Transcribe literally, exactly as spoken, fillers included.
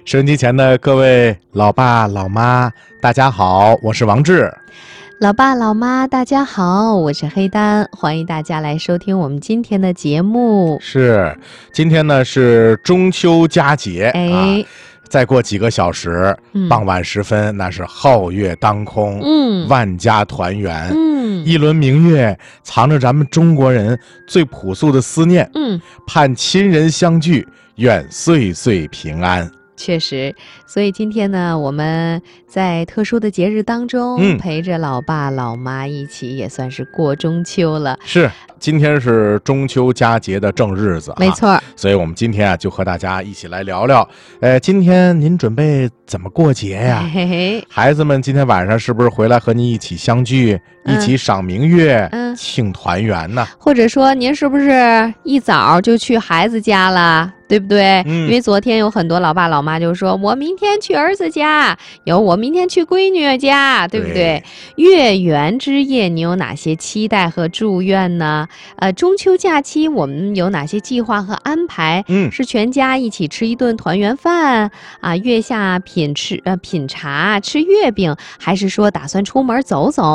收音机前的各位老爸老妈，大家好，我是王志。 老爸老妈，大家好，我是黑丹，欢迎大家来收听我们今天的节目。 是，今天呢是中秋佳节， 哎， 啊、再过几个小时、 嗯， 傍晚时分，那是皓月当空， 嗯， 万家团圆， 嗯， 一轮明月藏着咱们中国人最朴素的思念， 嗯， 盼亲人相聚，愿岁岁平安。 确实，所以今天呢，我们在特殊的节日当中， 嗯陪着老爸老妈一起，也算是过中秋了。 是，今天是中秋佳节的正日子、啊， 没错。 所以我们今天啊，就和大家一起来聊聊，呃，今天您准备怎么过节呀？ 嘿嘿， 孩子们今天晚上是不是回来和您一起相聚， 嗯、 一起赏明月， 嗯， 庆团圆呢？ 或者说，您是不是一早就去孩子家了？对不对？ 嗯， 因为昨天有很多老爸老妈就说，我明天去儿子家，有我明天去闺女家，对不对？对，月圆之夜，你有哪些期待和祝愿呢？呃，中秋假期我们有哪些计划和安排？ 嗯， 是全家一起吃一顿团圆饭啊，月下品吃呃品茶吃月饼，还是说打算出门走走？